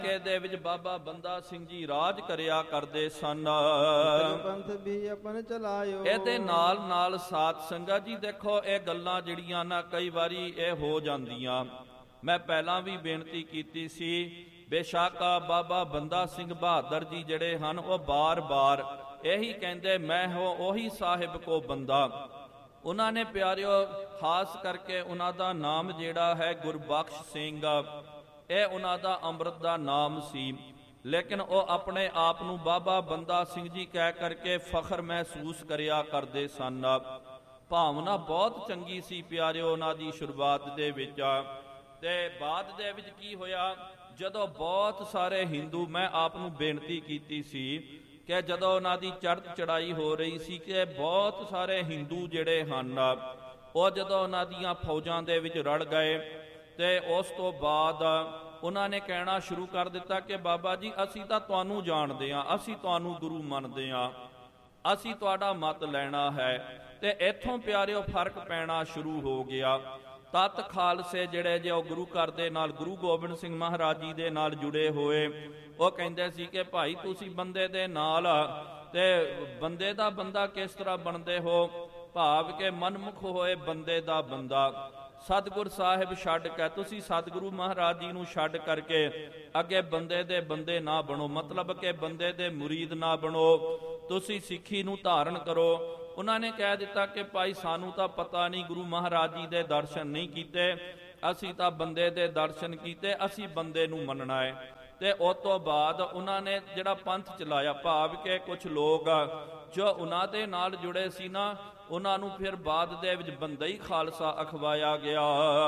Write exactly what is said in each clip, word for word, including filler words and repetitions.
ਇਲਾਕੇ ਦੇ ਵਿੱਚ ਬਾਬਾ ਬੰਦਾ ਸਿੰਘ ਜੀ ਰਾਜ ਕਰਿਆ ਕਰਦੇ ਸਨ। ਪੰਥ ਵੀ ਆਪਨ ਚਲਾਇਓ। ਇਹਦੇ ਨਾਲ ਨਾਲ ਸਾਧ ਸੰਗਤ ਜੀ ਦੇਖੋ ਇਹ ਗੱਲਾਂ ਜਿਹੜੀਆਂ ਨਾ ਕਈ ਵਾਰੀ ਇਹ ਹੋ ਜਾਂਦੀਆਂ। ਮੈਂ ਪਹਿਲਾਂ ਵੀ ਬੇਨਤੀ ਕੀਤੀ ਸੀ, ਬੇਸ਼ੱਕ ਬਾਬਾ ਬੰਦਾ ਸਿੰਘ ਬਹਾਦਰ ਜੀ ਜਿਹੜੇ ਹਨ ਉਹ ਬਾਰ-ਬਾਰ ਇਹੀ ਕਹਿੰਦੇ ਮੈਂ ਹੋ ਉਹੀ ਸਾਹਿਬ ਕੋ ਬੰਦਾ। ਉਹਨਾਂ ਨੇ ਪਿਆਰਿਓ ਖਾਸ ਕਰਕੇ ਉਹਨਾਂ ਦਾ ਨਾਮ ਜਿਹੜਾ ਹੈ ਗੁਰਬਖਸ਼ ਸਿੰਘ, ਇਹ ਉਹਨਾਂ ਦਾ ਅੰਮ੍ਰਿਤ ਦਾ ਨਾਮ ਸੀ, ਲੇਕਿਨ ਉਹ ਆਪਣੇ ਆਪ ਨੂੰ ਬਾਬਾ ਬੰਦਾ ਸਿੰਘ ਜੀ ਕਹਿ ਕਰਕੇ ਫਖਰ ਮਹਿਸੂਸ ਕਰਿਆ ਕਰਦੇ ਸਨ। ਭਾਵਨਾ ਬਹੁਤ ਚੰਗੀ ਸੀ ਪਿਆਰਿਓ ਉਹਨਾਂ ਦੀ ਸ਼ੁਰੂਆਤ ਦੇ ਵਿੱਚ। ਤੇ ਬਾਅਦ ਦੇ ਵਿੱਚ ਕੀ ਹੋਇਆ, ਜਦੋਂ ਬਹੁਤ ਸਾਰੇ ਹਿੰਦੂ, ਮੈਂ ਆਪ ਨੂੰ ਬੇਨਤੀ ਕੀਤੀ ਸੀ ਕਿ ਜਦੋਂ ਉਹਨਾਂ ਦੀ ਚੜ੍ਹ ਚੜਾਈ ਹੋ ਰਹੀ ਸੀ ਕਿ ਬਹੁਤ ਸਾਰੇ ਹਿੰਦੂ ਜਿਹੜੇ ਹਨ ਉਹ ਜਦੋਂ ਉਹਨਾਂ ਦੀਆਂ ਫੌਜਾਂ ਦੇ ਵਿੱਚ ਰੜ ਗਏ ਤੇ ਉਸ ਤੋਂ ਬਾਅਦ ਉਹਨਾਂ ਨੇ ਕਹਿਣਾ ਸ਼ੁਰੂ ਕਰ ਦਿੱਤਾ ਕਿ ਬਾਬਾ ਜੀ ਅਸੀਂ ਤਾਂ ਤੁਹਾਨੂੰ ਜਾਣਦੇ ਹਾਂ, ਅਸੀਂ ਤੁਹਾਨੂੰ ਗੁਰੂ ਮੰਨਦੇ ਹਾਂ, ਅਸੀਂ ਤੁਹਾਡਾ ਮਤ ਲੈਣਾ ਹੈ। ਤੇ ਇੱਥੋਂ ਪਿਆਰਿਓ ਫਰਕ ਪੈਣਾ ਸ਼ੁਰੂ ਹੋ ਗਿਆ। ਤਤ ਖਾਲਸੇ ਜਿਹੜੇ ਜੇ ਉਹ ਗੁਰੂ ਘਰ ਦੇ ਨਾਲ ਗੁਰੂ ਗੋਬਿੰਦ ਸਿੰਘ ਮਹਾਰਾਜ ਜੀ ਦੇ ਨਾਲ ਜੁੜੇ ਹੋਏ, ਉਹ ਕਹਿੰਦੇ ਸੀ ਕਿ ਭਾਈ ਤੁਸੀਂ ਬੰਦੇ ਦੇ ਨਾਲ ਤੇ ਬੰਦੇ ਦਾ ਬੰਦਾ ਕਿਸ ਤਰ੍ਹਾਂ ਬਣਦੇ ਹੋ, ਭਾਵ ਕਿ ਮਨਮੁਖ ਹੋਏ ਬੰਦੇ ਦਾ ਬੰਦਾ। ਸਤਿਗੁਰ ਸਾਹਿਬ ਛੱਡ ਕੇ ਤੁਸੀਂ ਸਤਿਗੁਰੂ ਮਹਾਰਾਜ ਜੀ ਨੂੰ ਛੱਡ ਕਰਕੇ ਅੱਗੇ ਬੰਦੇ ਦੇ ਬੰਦੇ ਨਾ ਬਣੋ, ਮਤਲਬ ਕਿ ਬੰਦੇ ਦੇ ਮੁਰੀਦ ਨਾ ਬਣੋ, ਤੁਸੀਂ ਸਿੱਖੀ ਨੂੰ ਧਾਰਨ ਕਰੋ। ਉਹਨਾਂ ਨੇ ਕਹਿ ਦਿੱਤਾ ਕਿ ਭਾਈ ਸਾਨੂੰ ਤਾਂ ਪਤਾ ਨਹੀਂ, ਗੁਰੂ ਮਹਾਰਾਜ ਜੀ ਦੇ ਦਰਸ਼ਨ ਨਹੀਂ ਕੀਤੇ, ਅਸੀਂ ਤਾਂ ਬੰਦੇ ਦੇ ਦਰਸ਼ਨ ਕੀਤੇ, ਅਸੀਂ ਬੰਦੇ ਨੂੰ ਮੰਨਣਾ ਹੈ। ਤੇ ਉਸ ਤੋਂ ਬਾਅਦ ਉਹਨਾਂ ਨੇ ਜਿਹੜਾ ਪੰਥ ਚਲਾਇਆ, ਭਾਵ ਕਿ ਕੁਝ ਲੋਕ ਜੋ ਉਹਨਾਂ ਦੇ ਨਾਲ ਜੁੜੇ ਸੀ ਨਾ, ਉਹਨਾਂ ਨੂੰ ਫਿਰ ਬਾਅਦ ਦੇ ਵਿੱਚ ਬੰਦਈ ਖਾਲਸਾ ਅਖਵਾਇਆ ਗਿਆ।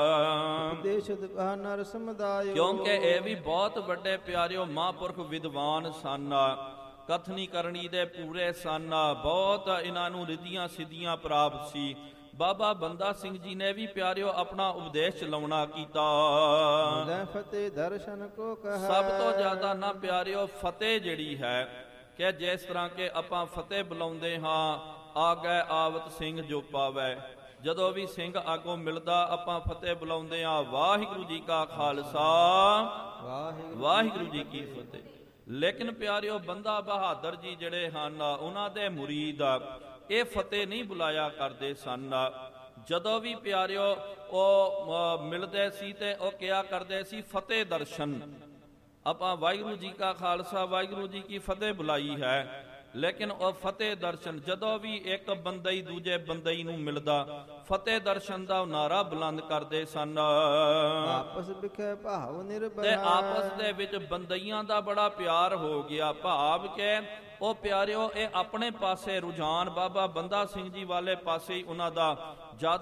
ਕਿਉਂਕਿ ਇਹ ਵੀ ਬਹੁਤ ਵੱਡੇ ਪਿਆਰਿਓ ਮਹਾਂਪੁਰਖ ਵਿਦਵਾਨ ਸਨ, ਕਥਨੀ ਕਰਨੀ ਦੇ ਪੂਰੇ ਸਨ, ਬਹੁਤ ਇਹਨਾਂ ਨੂੰ ਰਿੱਧੀਆਂ ਸਿੱਧੀਆਂ ਪ੍ਰਾਪਤ ਸੀ। ਬਾਬਾ ਬੰਦਾ ਸਿੰਘ ਜੀ ਨੇ ਵੀ ਪਿਆਰਿਓ ਆਪਣਾ ਉਪਦੇਸ਼ ਚਲਾਉਣਾ ਕੀਤਾ। ਫਤਿਹ ਦਰਸ਼ਨ ਕੋ ਕਹਾ, ਸਭ ਤੋਂ ਜ਼ਿਆਦਾ ਨਾ ਪਿਆਰਿਓ ਫਤਿਹ ਜਿਹੜੀ ਹੈ ਕਿ ਜਿਸ ਤਰ੍ਹਾਂ ਕਿ ਆਪਾਂ ਫਤਿਹ ਬੁਲਾਉਂਦੇ ਹਾਂ, ਆ ਗਏ ਆਵਤ ਸਿੰਘ ਜੋ ਪਾਵੈ, ਜਦੋਂ ਵੀ ਸਿੰਘ ਆਗੋਂ ਮਿਲਦਾ ਆਪਾਂ ਫਤਿਹ ਬੁਲਾਉਂਦੇ ਹਾਂ, ਵਾਹਿਗੁਰੂ ਜੀ ਕਾ ਖਾਲਸਾ ਵਾਹਿਗੁਰੂ ਜੀ ਕੀ ਫਤਿਹ। ਲੇਕਿਨ ਪਿਆਰਿਓ ਬੰਦਾ ਬਹਾਦਰ ਜੀ ਜਿਹੜੇ ਹਨ ਉਹਨਾਂ ਦੇ ਮੁਰੀਦ ਇਹ ਫਤਿਹ ਨਹੀਂ ਬੁਲਾਇਆ ਕਰਦੇ ਸਨ। ਜਦੋਂ ਵੀ ਪਿਆਰਿਓ ਉਹ ਮਿਲਦੇ ਸੀ ਤੇ ਉਹ ਕਿਹਾ ਕਰਦੇ ਸੀ ਫਤਿਹ ਦਰਸ਼ਨ। ਆਪਾਂ ਵਾਹਿਗੁਰੂ ਜੀ ਕਾ ਖਾਲਸਾ ਵਾਹਿਗੁਰੂ ਜੀ ਕੀ ਫਤਿਹ ਬੁਲਾਈ ਹੈ, ਲੇਕਿਨ ਉਹ ਫਤਿਹ ਦਰਸ਼ਨ ਜਦੋਂ ਵੀ ਇੱਕ ਬੰਦਈ ਦੂਜੇ ਬੰਦਈ ਨੂੰ ਮਿਲਦਾ ਫਤਿਹ ਦਰਸ਼ਨ ਦਾ ਨਾਰਾ ਬੁਲੰਦ ਕਰਦੇ ਸਨ। ਆਪਸ ਵਿਖੇ ਭਾਵ ਨਿਰਭੈ, ਤੇ ਆਪਸ ਦੇ ਵਿੱਚ ਬੰਦਈਆਂ ਦਾ ਬੜਾ ਪਿਆਰ ਹੋ ਗਿਆ, ਭਾਵ ਕਿ ਉਹ ਪਿਆਰਿਓ ਇਹ ਆਪਣੇ ਪਾਸੇ ਰੁਝਾਨ ਬਾਬਾ ਬੰਦਾ ਸਿੰਘ ਜੀ ਵਾਲੇ ਪਾਸੇ ਹੀ ਉਹਨਾਂ ਦਾ ਜ਼ਿਆਦਾ